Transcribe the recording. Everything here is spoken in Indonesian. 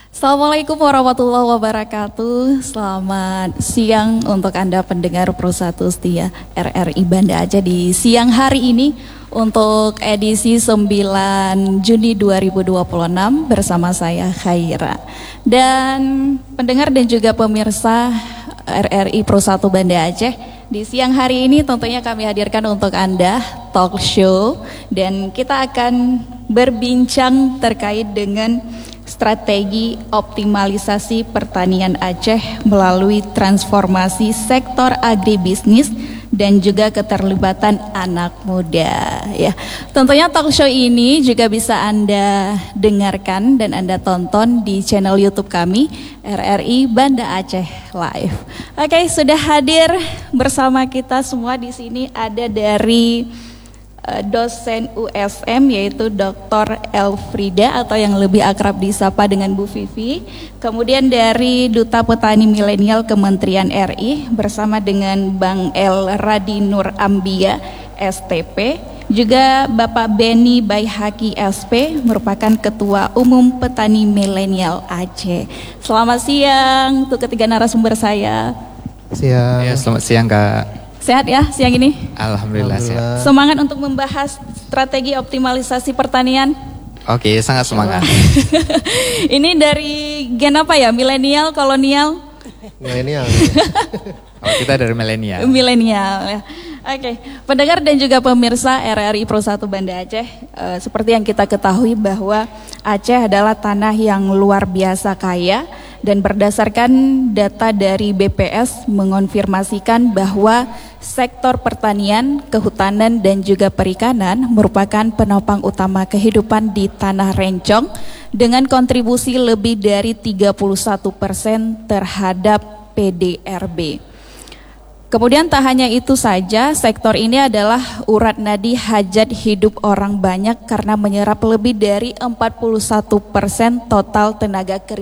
Assalamualaikum warahmatullahi wabarakatuh. Selamat siang untuk Anda pendengar Pro1 Setia RRI Banda Aceh di siang hari ini untuk edisi 9 Juni 2026 bersama saya Khaira. Dan pendengar dan juga pemirsa RRI Pro1 Banda Aceh, di siang hari ini tentunya kami hadirkan untuk Anda talk show dan kita akan berbincang terkait dengan strategi optimalisasi pertanian Aceh melalui transformasi sektor agribisnis dan juga keterlibatan anak muda. Ya, tentunya talk show ini juga bisa Anda dengarkan dan Anda tonton di channel YouTube kami RRI Banda Aceh Live. Oke, sudah hadir bersama kita semua di sini ada dari dosen USM yaitu Dr. Elfrida atau yang lebih akrab disapa dengan Bu Vivi. Kemudian dari Duta Petani Milenial Kementerian RI bersama dengan Bang El Radi Nur Ambia STP. Juga Bapak Beni Baihaki SP merupakan Ketua Umum Petani Milenial Aceh. Selamat siang untuk ketiga narasumber saya. Siang. Ya, selamat siang Kak. Sehat ya siang ini? Alhamdulillah sehat. Semangat untuk membahas strategi optimalisasi pertanian? Oke, sangat semangat. Ini dari gen apa ya? Milenial, kolonial? Milenial. Oh, kita dari milenial. Milenial ya. Oke, pendengar dan juga pemirsa RRI Pro1 Banda Aceh, seperti yang kita ketahui bahwa Aceh adalah tanah yang luar biasa kaya dan berdasarkan data dari BPS mengonfirmasikan bahwa sektor pertanian, kehutanan dan juga perikanan merupakan penopang utama kehidupan di tanah Rencong dengan kontribusi lebih dari 31% terhadap PDRB. Kemudian tak hanya itu saja, sektor ini adalah urat nadi hajat hidup orang banyak karena menyerap lebih dari 41% total tenaga kerja